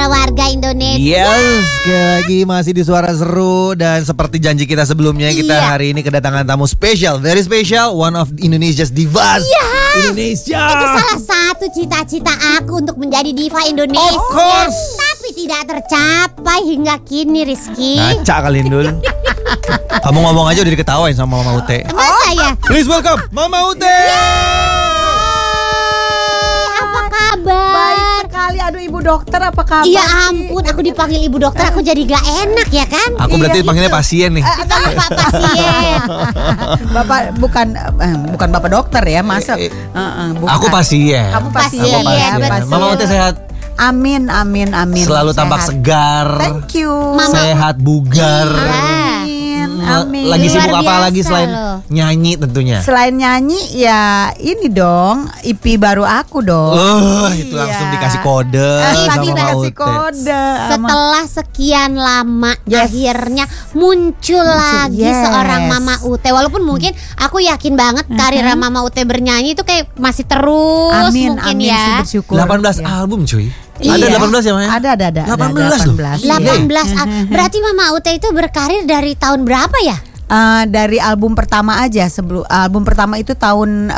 para warga Indonesia. Yes, sekali lagi masih di Suara Seru. Dan seperti janji kita sebelumnya, kita hari ini kedatangan tamu spesial, very special, one of Indonesia's divas. Indonesia. Itu salah satu cita-cita aku untuk menjadi diva Indonesia. Of course. Tapi tidak tercapai hingga kini, Rizky. Ngaca kali Indul. Kamu ngomong aja udah diketawain sama Mama Ute. Masa ya? Please welcome Mama Ute. Apa kabar? Baik sekali. Aduh, Ibu Dokter, apa kabar? Ya ampun, aku dipanggil Ibu Dokter, aku jadi gak enak ya kan? Aku berarti dipanggilnya pasien nih. Kalau Pak pasien. Bapak bukan Bapak dokter ya, masa? Bukan. Aku pasien. Kamu Pasien, pasien, Aku pasien. ya, pasien. Mama Ute sehat. Amin. Selalu tampak Sehat. segar. Thank you. Mama- Sehat, bugar. Amin. Lagi Luar sibuk apa biasa lagi selain loh. nyanyi tentunya? Selain nyanyi ya ini dong, IP baru aku dong. Itu langsung Iya. dikasih kode Iya, sama Mama Dikasih Ute. kode. Setelah sekian lama, Yes. akhirnya muncul lagi yes. seorang Mama Ute. Walaupun mungkin aku yakin banget karir Mama Ute bernyanyi itu kayak masih terus Amin, mungkin amin, ya. bersyukur. 18 Ya. album cuy. Iya. Ada 18 ya Maya? Ada. 18 loh. 18 berarti Mama Ute itu berkarir dari tahun berapa ya? Dari album pertama aja, sebelum album pertama itu tahun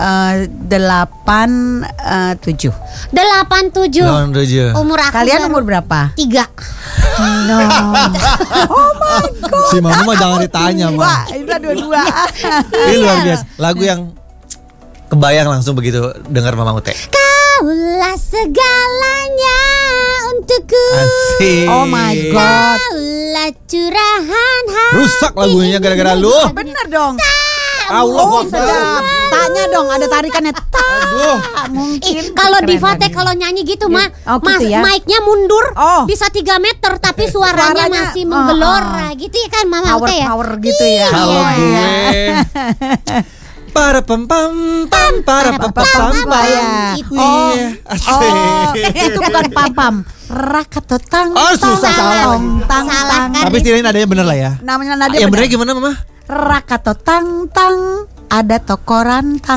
87. 87. Tahun Reja. Umur aku Kalian baru umur berapa? 3. No. Oh my god. Si Mama mah jangan ditanya Wah, mah. itu dua-dua. Ini luar biasa. Lagu yang kebayang langsung begitu dengar Mama Ute. Kaulah segalanya untukku. Asik. Oh my god. Kaulah curahan hati. Rusak lagunya gara-gara lu. Bener dong. Allah Oh, Akbar. sedap. Tanya dong, ada tarikannya. Aduh. Mungkin. Kalau Keren Diva teh tadi. kalau nyanyi gitu mah, Oh, gitu mas ya? mic-nya mundur Oh. bisa 3 meter tapi suaranya Suaranya, masih menggelora gitu ya kan Mama Ute ya. Power gitu ya. Kalau Iya. gue para pam pam pam para pam pam pam pam. ya. Itu. Asik. Itu bukan pam-pam. Rakatotang. Oh, susah, salah. Tang Salah, tang. kan? Tapi setidaknya nadanya bener lah ya. Namanya nada Yang benernya gimana Mama? Rakatotang tang. Ada toko rantang.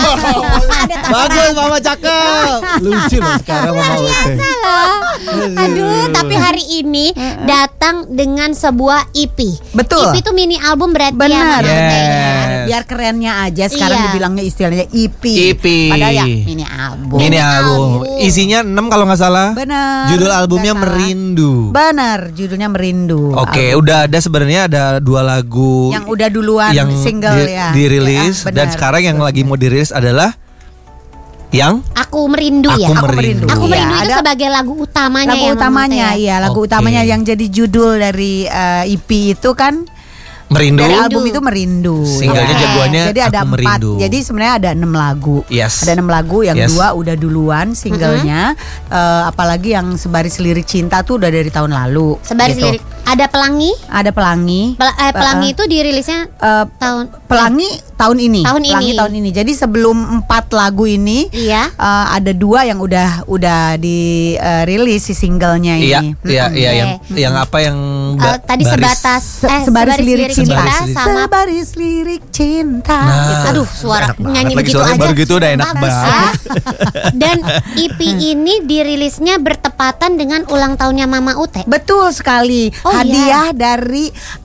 Bagus Mama, cakep. Lucu loh sekarang Mama Ute. Aduh, tapi hari ini datang dengan sebuah EP. Betul. EP itu mini album berarti ya Benar. Mama Ute ya. Yes. Biar kerennya aja sekarang Iya. dibilangnya istilahnya EP. EP. Padahal ya mini album. Ini album. Isinya 6 kalau nggak salah. Benar. Judul albumnya Nggak salah. Merindu. Benar, judulnya Merindu. Oke, Album. udah ada sebenarnya ada 2 lagu Yang udah duluan yang single ya. dirilis Ya, dan benar. sekarang yang lagi mau dirilis adalah yang Aku Merindu ya. Aku Merindu. Aku Iya, Merindu itu ada sebagai lagu utamanya lagu ya, Mama utamanya Ute ya. iya, lagu Oke. utamanya yang jadi judul dari EP itu kan Merindu. dari album itu Merindu. Singlenya Ya. jagoannya Jadi ada Aku 4. Merindu. Jadi sebenarnya ada 6 lagu. Yes. Ada 6 lagu, yang Yes. 2 udah duluan singlenya. Apalagi yang Sebaris Lirik Cinta tuh udah dari tahun lalu. Sebaris gitu. lirik. Ada Pelangi. Ada Pelangi. Pelangi itu dirilisnya Eh, tahun Pelangi tahun ini. Tahun Pelangi ini. tahun ini. Jadi sebelum 4 lagu ini Iya. ada 2 yang udah dirilis si singlenya Iya, ini. iya, iya, Oke. yang apa yang Tadi baris. sebatas Sebaris Lirik Cinta. Sebaris sama Sebaris Lirik Cinta. Nah, gitu. aduh suara enak banget nyanyi lagi begitu suaranya, aja baru gitu udah enak bagus banget. ya. Dan EP ini dirilisnya bertepatan dengan ulang tahunnya Mama Ute. Betul sekali. Oh, Hadiah dari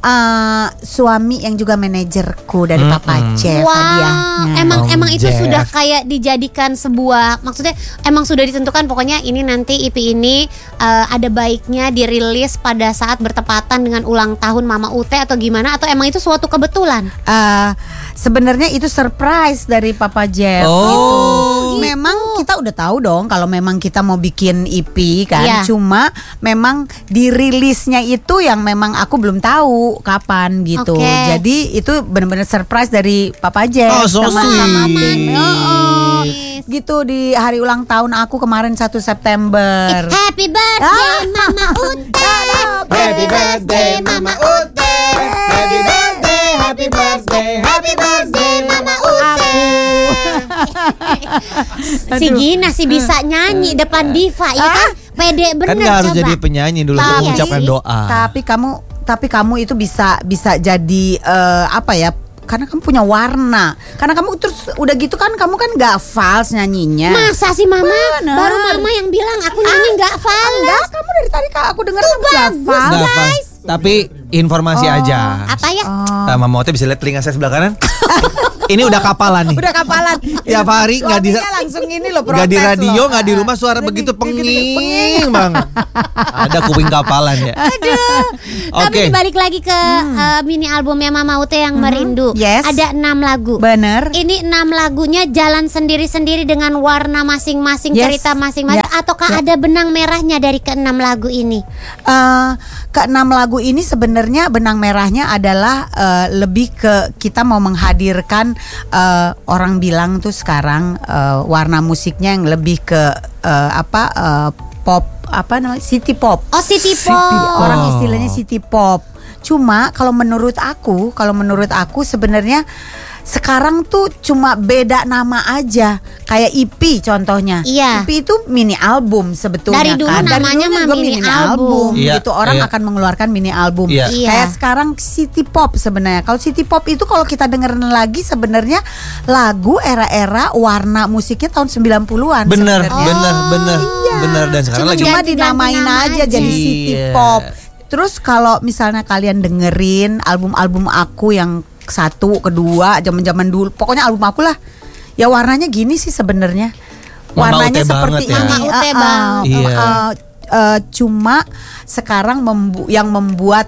suami yang juga manajerku dari Papa Chef hadiahnya. emang itu Jeff. sudah kayak dijadikan sebuah, maksudnya emang sudah ditentukan pokoknya ini nanti EP ini ada baiknya dirilis pada saat bertepatan dengan ulang tahun Mama Ute atau gimana, atau emang itu suatu kebetulan? Sebenarnya itu surprise dari Papa Jeff Oh, gitu. gitu. Memang kita udah tahu dong kalau memang kita mau bikin EP kan. Iya. Cuma memang dirilisnya itu yang memang aku belum tahu kapan gitu. Oke. Jadi itu benar-benar surprise dari Papa Jeff Oh, so sama sweet. tim. Gitu di hari ulang tahun aku kemarin 1 September. Happy birthday Mama Ute. Happy birthday Mama Ute. Happy birthday, happy birthday, happy birthday Mama Ute. Si Gina sih bisa nyanyi depan Diva ya kan? Pede bener Kan nggak harus coba. jadi penyanyi dulu untuk Tapi- mengucapkan doa. Tapi kamu itu bisa jadi apa ya? Karena kamu punya warna. Karena kamu terus udah gitu kan kamu kan nggak fals nyanyinya. Masa sih Mama? Bener. Baru Mama yang bilang aku nyanyi nggak Enggak, fals. kamu dari tadi tadi Kak aku dengar kamu hafal. guys. Tapi informasi aja. Apa ya? Mama Ote bisa lihat telinga saya sebelah kanan. Ini udah kapalan nih. Udah kapalan. Tiap hari nggak di Suaminya langsung ini loh nggak di protes radio, loh. nggak di rumah suara begitu penging banget. Ada kuping kapalan ya. Aduh. Tapi Oke. balik lagi ke mini albumnya Mama Ute yang Merindu. Yes. Ada 6 lagu. Bener. Ini 6 lagunya jalan sendiri-sendiri dengan warna masing-masing, Yes. cerita masing-masing. Ya. Ataukah ada benang merahnya dari ke-6 lagu ini? Ke-6 lagu ini sebenarnya benang merahnya adalah lebih ke kita mau menghadirkan orang bilang tuh sekarang warna musiknya yang lebih ke pop, apa namanya, city pop. Oh, City Pop. Orang istilahnya city pop. Cuma kalau menurut aku sebenarnya sekarang tuh cuma beda nama aja. Kayak EP contohnya. Iya. EP itu mini album sebetulnya. Dari dulu kan. namanya dulu mah juga mini album. Iya, Gitu orang iya. akan mengeluarkan mini album. Iya. Iya. Kayak sekarang city pop sebenarnya. Kalau city pop itu kalau kita dengerin lagi sebenarnya lagu era-era warna musiknya tahun 90-an. Bener, sebenarnya. bener. Dan sekarang lagi Cuma ganti-ganti dinamain nama aja jadi aja. city Iya. pop. Terus kalau misalnya kalian dengerin album-album aku yang 1, kedua, zaman-zaman dulu, pokoknya album aku lah. Ya warnanya gini sih sebenarnya. Mama Warnanya Ute seperti banget ya. ini. Mama Ute banget. Iya. Cuma sekarang yang membuat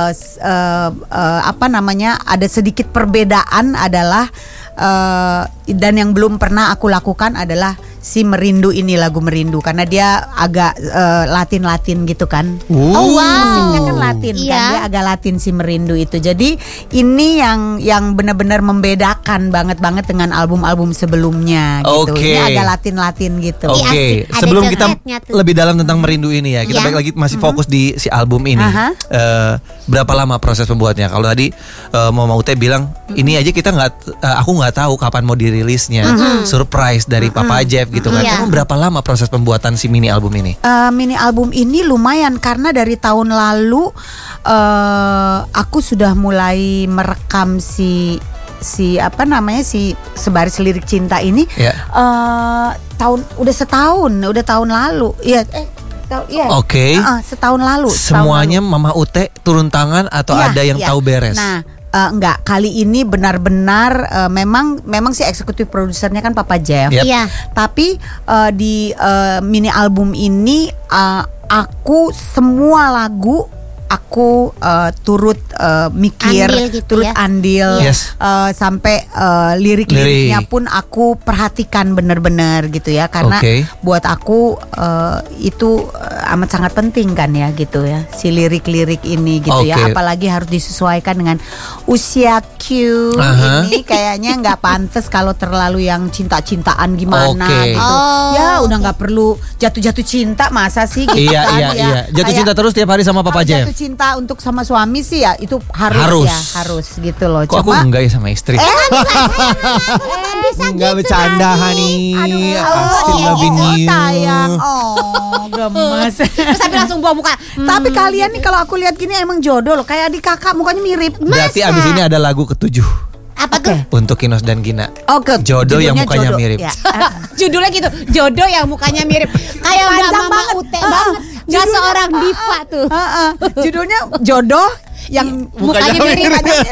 apa namanya, ada sedikit perbedaan adalah dan yang belum pernah aku lakukan adalah si Merindu ini, lagu Merindu, karena dia agak Latin gitu kan. Oh, wow. Musiknya kan Latin kan, Iya. dia agak Latin si Merindu itu. Jadi ini yang benar-benar membedakan banget dengan album-album sebelumnya gitu. Oke. Ini agak Latin gitu. Oke, asik. Ada sebelum kita jogetnya tuh. lebih dalam tentang Merindu ini ya, kita Iya. balik lagi masih fokus di si album ini. Aha. Berapa lama proses pembuatnya? Kalau tadi Mama Ute bilang ini aja kita aku nggak tahu kapan mau dirilisnya, surprise dari Papa Jeff gitu kan. Iya. Emang berapa lama proses pembuatan si mini album ini? Mini album ini lumayan karena dari tahun lalu aku sudah mulai merekam si apa namanya, si Sebaris Lirik Cinta ini. Ya. Udah tahun lalu. Iya, Oke. setahun lalu. Semuanya Mama Ute turun tangan atau Iya, ada yang iya. tahu beres? Nah, enggak, kali ini benar-benar memang si eksekutif produsernya kan Papa Jeff. Yep. Iya. Tapi di mini album ini aku semua lagu aku turut mikir, Andil gitu turut ya. andil, Yes. sampai lirik-liriknya pun aku perhatikan benar-benar gitu ya, karena Oke. buat aku itu amat sangat penting kan ya gitu ya, si lirik-lirik ini gitu ya, Oke. apalagi harus disesuaikan dengan usia Q. Aha. Ini kayaknya nggak pantas kalau terlalu yang cinta-cintaan gimana Oke. gitu. Oh, Ya udah nggak perlu jatuh-jatuh cinta, masa sih gitu Iya, kan iya, ya. iya. Jatuh Kayak cinta terus tiap hari sama Papa kalau Jeff. jatuh cinta untuk sama suami sih ya itu harus. Gitu loh. Kok aku enggak ya sama istri? Enggak bercanda, honey. Still loving you. sayang. Oh, gemes. Terus tapi langsung buang muka. Tapi kalian nih kalau aku lihat gini emang jodoh loh. Kayak adik kakak mukanya mirip. Berarti abis ini ada lagu ke-7 Apa tuh? untuk Kinos dan Gina. Oke. Jodoh yang judulnya mukanya jodoh. mirip. Ya. Judulnya gitu, jodoh yang mukanya mirip. Kayak udah Panjang Mama banget. Ute banget. Gak Judulnya- seorang diva tuh. Judulnya jodoh yang Mukanya mirip.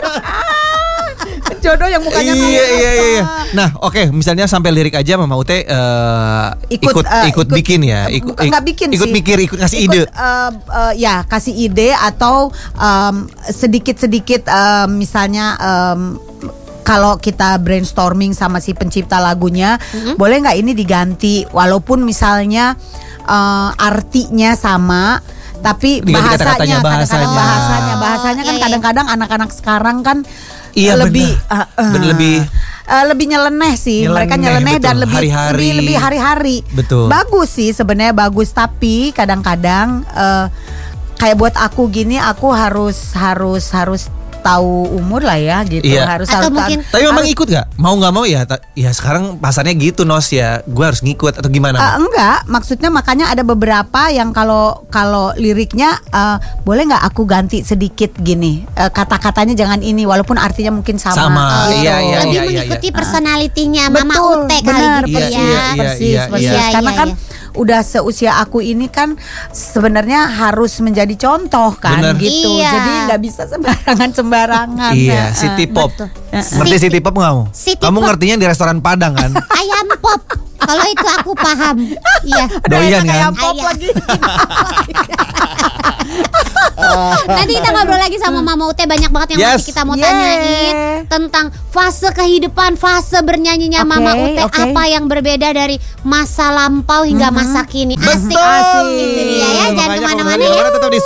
Jodoh yang mukanya mirip. Iya. Nah, oke, misalnya sampai lirik aja Mama Ute ikut bikin ya, bukan, nggak bikin ikut sih. mikir, ikut ngasih ide. Ya kasih ide atau sedikit-sedikit misalnya kalau kita brainstorming sama si pencipta lagunya, boleh nggak ini diganti walaupun misalnya artinya sama tapi Diganti kata-katanya, bahasanya kadang-kadang bahasanya. bahasanya kan Iya, iya. kadang-kadang anak-anak sekarang kan Iya, lebih bener, lebih nyeleneh sih. Mereka Nyeleneh, nyeleneh dan betul. lebih Hari-hari. lebih hari-hari. Betul. Bagus sih sebenarnya, bagus, tapi kadang-kadang kayak buat aku gini aku harus tahu umur lah ya gitu. Iya. Atau mungkin- Tapi memang ikut gak? Mau gak mau ya ya sekarang pasarnya gitu, Nos, ya gue harus ngikut atau gimana? enggak, maksudnya makanya ada beberapa yang kalau liriknya boleh nggak aku ganti sedikit gini, kata-katanya jangan ini walaupun artinya mungkin sama. Sama, gitu. iya, Lebih iya. mengikuti personalitinya Mama Betul, Ute kali benar, gitu Iya, ya. iya, persis. iya. Karena Iya, kan iya. udah seusia aku ini kan sebenarnya harus menjadi contoh kan Bener. gitu. Iya. Jadi nggak bisa sembarangan. Iya, City Pop. Betul. Ngerti City Pop nggak kamu? City Kamu Pop. ngertinya di restoran Padang kan? Ayam pop. Kalau itu aku paham. Iya. Doyan Kayak kan? pop Ayah. lagi. Nanti kita ngobrol lagi sama Mama Ute, banyak banget yang Yes. masih kita mau Yeah. tanyain tentang fase kehidupan, fase bernyanyinya Oke, Mama Ute, oke. apa yang berbeda dari masa lampau hingga masa kini. Asik, Betul. Itu dia ya, jangan Makanya kemana-mana kalau ya. tetap di